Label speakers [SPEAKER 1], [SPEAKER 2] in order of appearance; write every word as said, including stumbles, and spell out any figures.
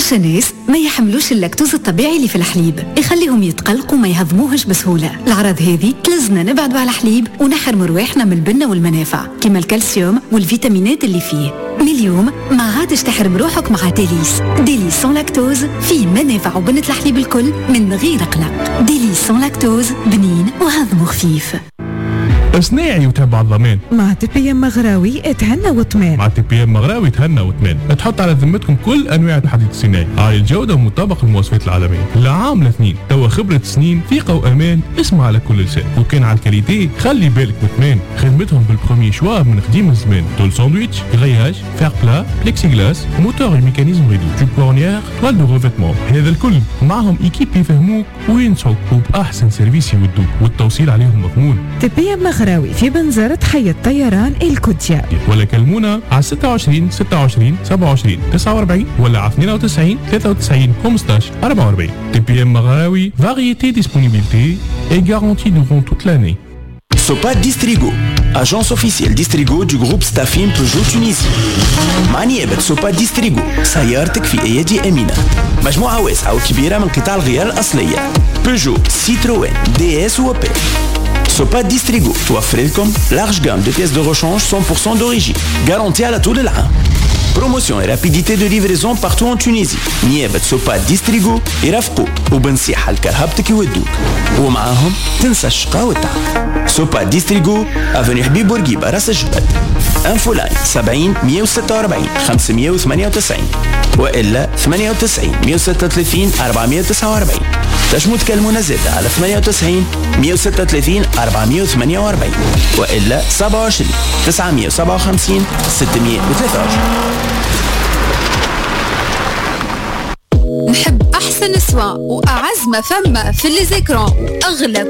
[SPEAKER 1] برشا ناس ما يحملوش اللاكتوز الطبيعي اللي في الحليب، يخليهم يتقلقوا ما يهضموهش بسهولة. الأعراض هذه تلزنا نبعدوا على الحليب ونحرم رواحنا من البنة والمنافع كما الكالسيوم والفيتامينات اللي فيه. من اليوم ما عادش تحرم روحك مع ديليس. ديليس سون لاكتوز فيه منافع وبنة الحليب الكل من غير قلق. ديليس سون لاكتوز بنين وهضمه خفيف.
[SPEAKER 2] صناعي وتبع الضمان
[SPEAKER 3] مع تي بي ام مغراوي اتهنى وطمان.
[SPEAKER 2] مع تي بي ام مغراوي اتهنى وطمان. تحط على ذمتكم كل انواع الحديد الصناعي عالي الجوده ومطابق للمواصفات العالميه. لا عام لا اثنين، توا خبره سنين، ثقه وامان. اسمع على كل لسان. وكان على الكاليتي خلي بالك وطمان. خدمتهم بالبروميي شوا من قديم الزمان. طول ساندويتش، غرياج، فير بلا، بليكسي غلاس، موتور الميكانيزم ريدو، جوب كورنيير، توال دو ريفيتمون. هذا الكل معهم ايكيب يفهموك وينصحوك وباحسن سيرفيس يودوك والتوصيل عليهم مضمون.
[SPEAKER 3] تي بي ام مغراوي في بنزرة حي الطيران الكوتيا.
[SPEAKER 2] ولا كلمونا على ستة وعشرين ستة وعشرين سبعة وعشرين تسعة وأربعين ولا على اثنين وتسعين ثلاثة وتسعين خمسطاش أربعة وأربعين. تي بي ام مغراوي، variété, disponibilité et garantie durant toute l'année.
[SPEAKER 4] Sopa Distrigo, agence officielle Distrigo du groupe Stafim Peugeot Tunisie. مع نيابة سوبا ديستريغو، سيارتك في أيدي أمينة. مجموعة واسعة وكبيرة من قطع الغيار الأصلية بيجو، سيتروين، دي اس وبي. سوبا ديستريغو توفر لكم large gamme de pièces de rechange cent pour cent d'origine, garantie على طول العام. Promotion et rapidité de livraison partout en Tunisie. نيابة سوبا ديستريغو يرافقوك وبنصيحة لكرهبتك يودوك ومعاهم تنسى الشقاء والتعب. سوبا ديستريغو افوني حبيب بورقيبة راس الجبل. انفو لاين سبعين مية وستة وأربعين خمسمية وثمانية وتسعين وإلا ثمانية وتسعين مية وستة وثلاثين أربعمية وتسعة وأربعين. تشمو تكلمونا زادة على ثمانية وتسعين مية وستة وثلاثين أربعمية وثمانية وأربعين وإلا سبعة وعشرين تسعمية وسبعة وخمسين ستمية وثلاثة وعشرين.
[SPEAKER 5] نحب أحسن أسواق وأعز ما فما في اللي ذكرى وأغلى